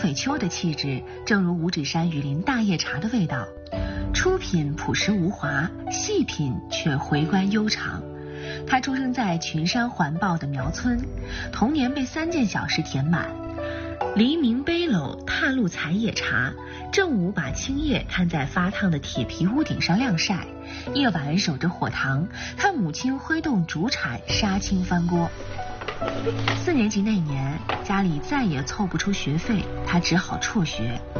榧丘的气质，正如五指山雨林大叶茶的味道，出品朴实无华，细品却回甘悠长。他出生在群山环抱的苗村，童年被3件小事填满：黎明背篓踏路采野茶，正午把青叶看在发烫的铁皮屋顶上晾晒，夜晚守着火塘，看母亲挥动竹铲杀青翻锅。4年级那年，家里再也凑不出学费，他只好辍学。